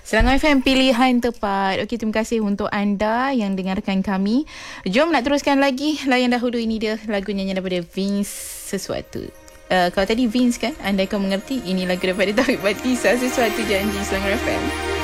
Selangor FM, pilihan tepat. Okey, terima kasih untuk anda yang dengarkan kami. Jom nak teruskan lagi. Layan dahulu, ini dia lagu nyanyian daripada Vince, Sesuatu. Kalau tadi Vince kan, anda akan mengerti ini lagu daripada Taufik Batisa, Sesuatu Janji, Selangor FM.